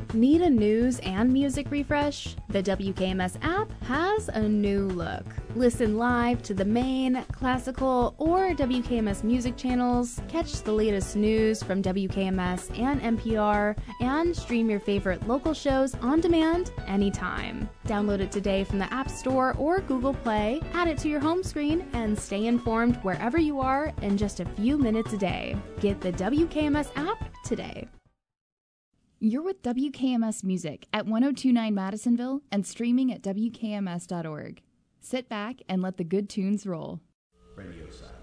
Need a news and music refresh? The WKMS app has a new look. Listen live to the main, classical, or WKMS music channels, catch the latest news from WKMS and NPR, and stream your favorite local shows on demand anytime. Download it today from the App Store or Google Play, add it to your home screen, and stay informed wherever you are in just a few minutes a day. Get the WKMS app today. You're with WKMS Music at 1029 Madisonville and streaming at WKMS.org. Sit back and let the good tunes roll. Radio side.